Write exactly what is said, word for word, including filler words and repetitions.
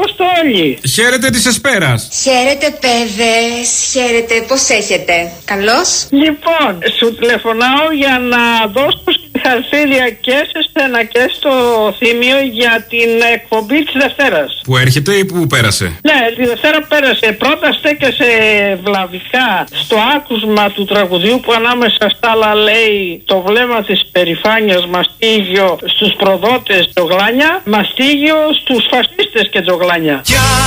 Αποστόλη. Χαίρετε της Εσπέρας. Χαίρετε, παιδες. Χαίρετε, πώς έχετε? Καλώς. Λοιπόν, σου τηλεφωνάω για να δώσω συγχαρητήρια και σε σένα και στο Θήμιο για την εκπομπή της Δευτέρας. Που έρχεται ή που πέρασε? Ναι, τη Δευτέρα πέρασε. Πρώτα στέκεσαι βλαβικά στο άκουσμα του τραγουδιού που ανάμεσα στα άλλα λέει το βλέμμα της περηφάνειας μαστίγιο στους προδότες τζογλάνια, μαστίγιο στους φασίστες και τζογλάνια.